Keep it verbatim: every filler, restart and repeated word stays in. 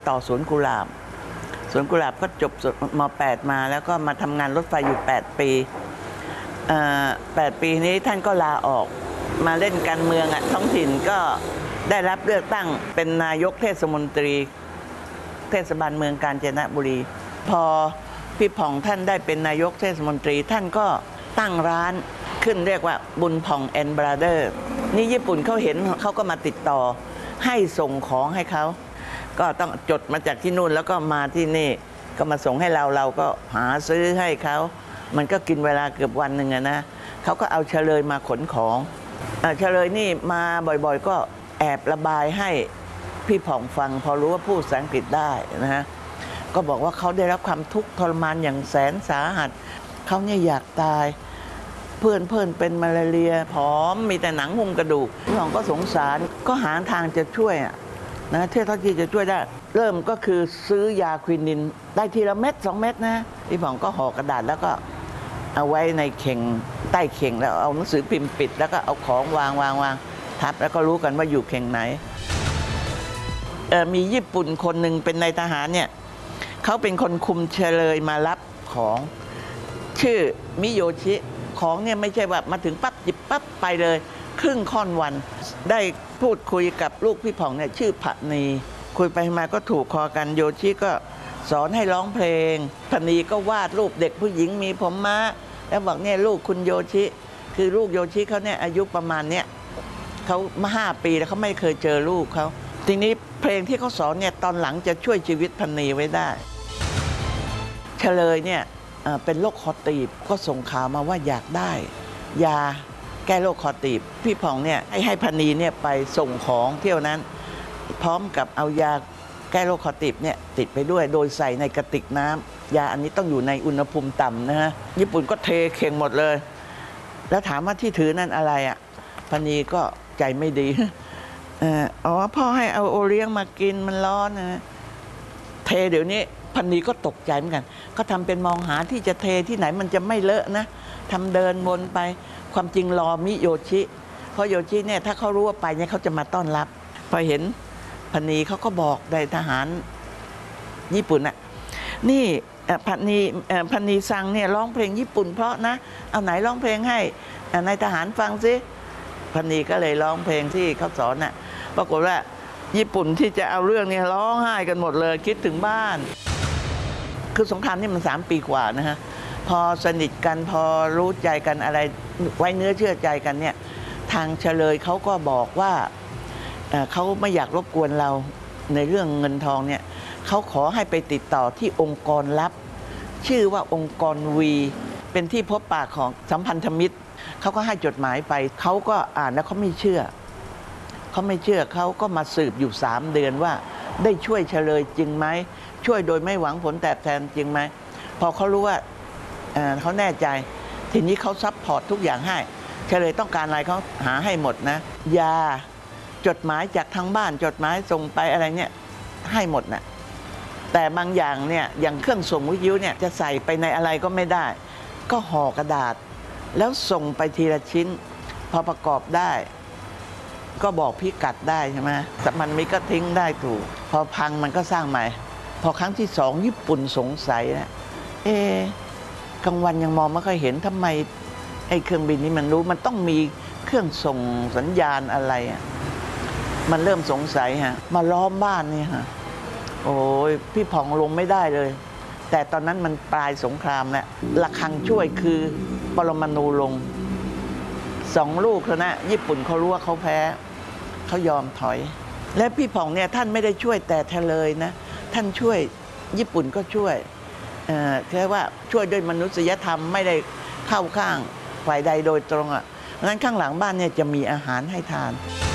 ต่อสวนกุหลาบสวนกุหลาบก็จบม แปด มาแล้วก็มาทำงานรถไฟอยู่ แปด ปีแปดปีนี้ท่านก็ลาออกมาเล่นการเมืองอ่ะท้องถิ่นก็ได้รับเลือกตั้งเป็นนายกเทศมนตรีเทศบาลเมืองกาญจนบุรีพอพี่ผ่องท่านได้เป็นนายกเทศมนตรีท่านก็ตั้งร้านขึ้นเรียกว่าบุญผ่องแอนด์บราเดอร์นี่ญี่ปุ่นเขาเห็นเขาก็มาติดต่อให้ส่งของให้เขาก็ต้องจดมาจากที่นู่นแล้วก็มาที่นี่ก็มาส่งให้เราเราก็หาซื้อให้เขามันก็กินเวลาเกือบวันหนึ่งนะเขาก็เอาเฉลยมาขนของเฉลยนี่มาบ่อยๆก็แอบระบายให้พี่ผ่องฟังพอรู้ว่าพูดภาษาอังกฤษได้นะฮะก็บอกว่าเขาได้รับความทุกข์ทรมานอย่างแสนสาหัสเขาเนี่ยอยากตายเพื่อนเพื่อนเป็นมาลาเรียผอมมีแต่หนังหุ้มกระดูกพี่ผ่องก็สงสารก็หาทางจะช่วยนะเท่าที่จะช่วยได้เริ่มก็คือซื้อยาควินินได้ทีละเม็ดสองเม็ดนะพี่ผ่องก็ห่อกระดาษแล้วก็เอาไว้ในเข่งใต้เข่งแล้วเอาหนังสือพิมพ์ปิดแล้วก็เอาของวางวางวางทับแล้วก็รู้กันว่าอยู่เข่งไหนมีญี่ปุ่นคนหนึ่งเป็นนายทหารเนี่ยเขาเป็นคนคุมเฉลยมารับของชื่อมิโยชิของเนี่ยไม่ใช่ว่ามาถึงปั๊บหยิบปั๊บไปเลยครึ่งค่อนวันได้พูดคุยกับลูกพี่ผ่องเนี่ยชื่อพนีคุยไปมาก็ถูกคอกันโยชิก็สอนให้ร้องเพลงพนีก็วาดรูปเด็กผู้หญิงมีผมม้าแล้วบอกเนี่ยลูกคุณโยชิคือลูกโยชิเขาเนี่ยอายุประมาณเนี้ยเขามาห้าปีแล้วเขาไม่เคยเจอลูกเขาทีนี้เพลงที่เขาสอนเนี่ยตอนหลังจะช่วยชีวิตพนีไว้ได้เฉลยเนี่ยเป็นโรคคอตีบก็ส่งข่าวมาว่าอยากได้ยาแก้โรคคอตีบพี่ผ่องเนี่ยให้ให้พนีเนี่ยไปส่งของเที่ยวนั้นพร้อมกับเอายาแก้โรคคอตีบเนี่ยติดไปด้วยโดยใส่ในกระติกน้ำยาอันนี้ต้องอยู่ในอุณหภูมิต่ำนะฮะญี่ปุ่นก็เทเข่งหมดเลยแล้วถามว่าที่ถือนั่นอะไรอ่ะพนีก็ใจไม่ดีอ๋อพ่อให้เอาโอเลี้ยงมากินมันร้อนนะเทเดี๋ยวนี้พนีก็ตกใจเหมือนกันก็ทำเป็นมองหาที่จะเทที่ไหนมันจะไม่เลอะนะทำเดินวนไปความจริงรอมิโยชิเพราะโยชิเนี่ยถ้าเขารู้ว่าไปเนี่ยเขาจะมาต้อนรับพอเห็นพนีเขาก็บอกนายทหารญี่ปุ่นน่ะนี่พนีพนีซังเนี่ยร้องเพลงญี่ปุ่นเพราะนะเอาไหนร้องเพลงให้นายทหารฟังซิพนีก็เลยร้องเพลงที่เขาสอนน่ะปรากฏว่าญี่ปุ่นที่จะเอาเรื่องนี้ร้องไห้กันหมดเลยคิดถึงบ้านคือสงครามนี่มันสามปีกว่านะฮะพอสนิทกันพอรู้ใจกันอะไรไว้เนื้อเชื่อใจกันเนี่ยทางเฉลยเขาก็บอกว่าเขาไม่อยากรบกวนเราในเรื่องเงินทองเนี่ยเขาขอให้ไปติดต่อที่องค์กรลับชื่อว่าองค์กรวีเป็นที่พบปะของสัมพันธมิตรเขาก็ให้จดหมายไปเขาก็อ่านแล้วเขาไม่เชื่อเขาไม่เชื่อเขาก็มาสืบอยู่สามเดือนว่าได้ช่วยเฉลยจริงไหมช่วยโดยไม่หวังผลตอบแทนจริงไหมพอเขารู้ว่าเขาแน่ใจทีนี้เขาซัพพอร์ตทุกอย่างให้เฉลยต้องการอะไรเขาหาให้หมดนะยาจดหมายจากทางบ้านจดหมายส่งไปอะไรเนี่ยให้หมดนะแต่บางอย่างเนี่ยอย่างเครื่องส่งวิทยุเนี่ยจะใส่ไปในอะไรก็ไม่ได้ก็ห่อกระดาษแล้วส่งไปทีละชิ้นพอประกอบได้ก็บอกพิกัดได้ใช่ไหมแต่มันมีก็ทิ้งได้ถูกพอพังมันก็สร้างใหม่พอครั้งที่สองญี่ปุ่นสงสัยนะเอ๊ะกลางวันยังมองไม่ค่อยเห็นทำไมไอ้เครื่องบินนี้มันรู้มันต้องมีเครื่องส่งสัญญาณอะไรอ่ะมันเริ่มสงสัยฮะมาล้อมบ้านนี่ฮะโอ้ยพี่ผ่องลงไม่ได้เลยแต่ตอนนั้นมันปลายสงครามแล้วระฆังช่วยคือปรมาณูลงสองลูกเท่านั้นญี่ปุ่นเขารู้ว่าเขาแพ้เขายอมถอยและพี่ผ่องเนี่ยท่านไม่ได้ช่วยแต่เฉลยนะท่านช่วยญี่ปุ่นก็ช่วยแค่ว่าช่วยด้วยมนุษยธรรมไม่ได้เข้าข้างฝ่ายใดโดยตรงอ่ะงั้นข้างหลังบ้านเนี่ยจะมีอาหารให้ทาน